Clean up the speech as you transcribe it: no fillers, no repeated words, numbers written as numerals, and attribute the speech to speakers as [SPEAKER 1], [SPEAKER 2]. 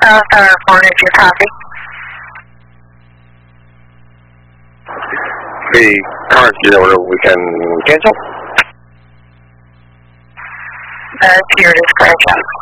[SPEAKER 1] Tower 4, if you copy.
[SPEAKER 2] The current order we can cancel.
[SPEAKER 1] Here it is, correct.